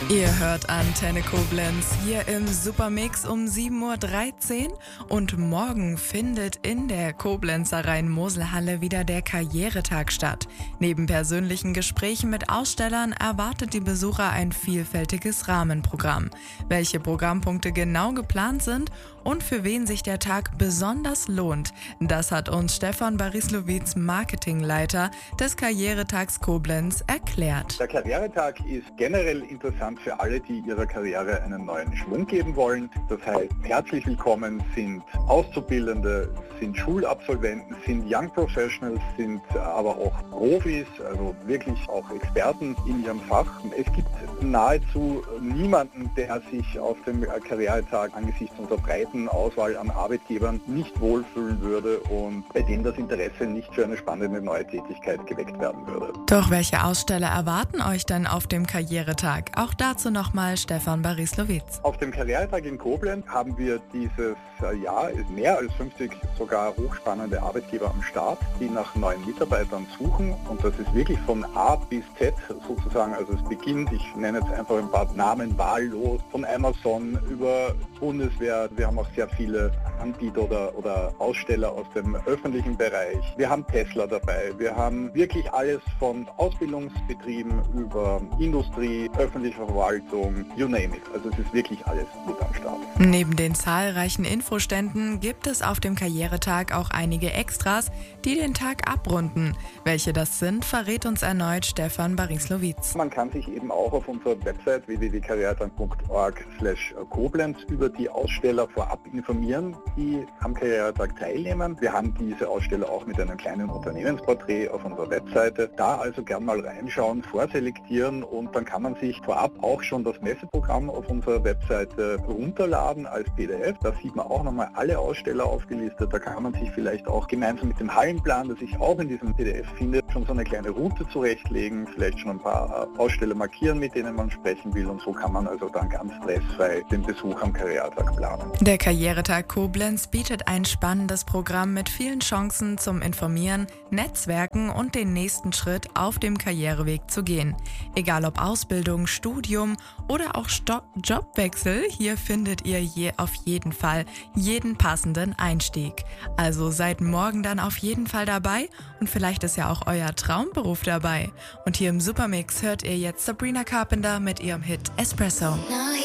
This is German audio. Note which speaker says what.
Speaker 1: Ihr hört Antenne Koblenz hier im Supermix um 7:13 Uhr und morgen findet in der Koblenzer Rhein-Mosel-Halle wieder der Karrieretag statt. Neben persönlichen Gesprächen mit Ausstellern erwartet die Besucher ein vielfältiges Rahmenprogramm. Welche Programmpunkte genau geplant sind und für wen sich der Tag besonders lohnt, das hat uns Stefan Barislowitz, Marketingleiter des Karrieretags Koblenz, erklärt.
Speaker 2: Der Karrieretag ist generell interessant für alle, die ihrer Karriere einen neuen Schwung geben wollen. Das heißt, herzlich willkommen sind Auszubildende, sind Schulabsolventen, sind Young Professionals, sind aber auch Profis, also wirklich auch Experten in ihrem Fach. Es gibt nahezu niemanden, der sich auf dem Karrieretag angesichts unserer breiten Auswahl an Arbeitgebern nicht wohlfühlen würde und bei dem das Interesse nicht für eine spannende neue Tätigkeit geweckt werden würde.
Speaker 1: Doch welche Aussteller erwarten euch denn auf dem Karrieretag? Auch dazu nochmal Stefan Barislowitz.
Speaker 2: Auf dem Karrieretag in Koblenz haben wir dieses Jahr mehr als 50 sogar hochspannende Arbeitgeber am Start, die nach neuen Mitarbeitern suchen, und das ist wirklich von A bis Z sozusagen, also es beginnt, ich nenne jetzt einfach ein paar Namen wahllos, von Amazon über Bundeswehr, wir haben auch sehr viele Anbieter oder Aussteller aus dem öffentlichen Bereich, wir haben Tesla dabei, wir haben wirklich alles von Ausbildungsbetrieben über Industrie, öffentliche Verwaltung, you name it, also es ist wirklich alles mit am Start.
Speaker 1: Neben den zahlreichen Infoständen gibt es auf dem Karrieretag auch einige Extras, die den Tag abrunden. Welche das sind, verrät uns erneut Stefan Barislowitz.
Speaker 2: Man kann sich eben auch auf unserer Website www.karrieretag.org/Koblenz über die Aussteller vorab informieren, die am Karrieretag teilnehmen. Wir haben diese Aussteller auch mit einem kleinen Unternehmensporträt auf unserer Webseite. Da also gern mal reinschauen, vorselektieren, und dann kann man sich vorab auch schon das Messeprogramm auf unserer Webseite runterladen als PDF. Da sieht man auch nochmal alle Aussteller aufgelistet. Da kann man sich vielleicht auch gemeinsam mit dem Hallenplan, das sich auch in diesem PDF findet, schon so eine kleine Route zurechtlegen, vielleicht schon ein paar Aussteller markieren, mit denen man sprechen will, und so kann man also dann ganz stressfrei den Besuch am Karrieretag planen.
Speaker 1: Der Karrieretag Koblenz bietet ein spannendes Programm mit vielen Chancen zum Informieren, Netzwerken und den nächsten Schritt auf dem Karriereweg zu gehen. Egal ob Ausbildung, Studium oder auch Jobwechsel, hier findet ihr auf jeden Fall jeden passenden Einstieg. Also seid morgen dann auf jeden Fall dabei, und vielleicht ist ja auch euer Traumberuf dabei. Und hier im Supermix hört ihr jetzt Sabrina Carpenter mit ihrem Hit Espresso.